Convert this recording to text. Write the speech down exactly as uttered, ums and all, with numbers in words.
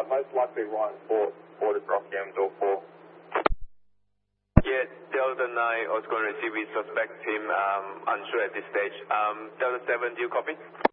most likely right for boarded Rocky M door four. Yeah, Delta nine, I was going to receive, we suspect him um, unsure at this stage. Um, Delta seven, do you copy?